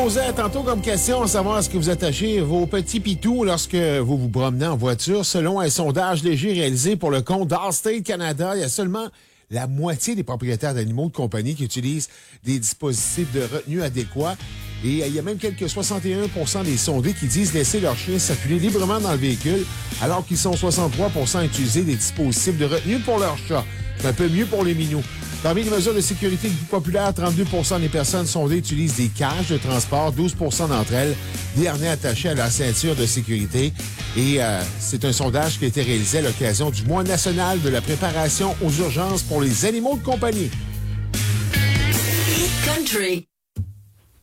posais tantôt comme question, savoir est-ce que vous attachez vos petits pitous lorsque vous vous promenez en voiture. Selon un sondage léger réalisé pour le compte d'Allstate Canada, il y a seulement la moitié des propriétaires d'animaux de compagnie qui utilisent des dispositifs de retenue adéquats. Et il y a même quelques 61% des sondés qui disent laisser leur chien circuler librement dans le véhicule, alors qu'ils sont 63% à utiliser des dispositifs de retenue pour leur chat. C'est un peu mieux pour les minous. Parmi les mesures de sécurité les plus populaires, 32% des personnes sondées utilisent des cages de transport, 12% d'entre elles, des harnais attachés à la ceinture de sécurité. Et c'est un sondage qui a été réalisé à l'occasion du Mois national de la préparation aux urgences pour les animaux de compagnie. Country.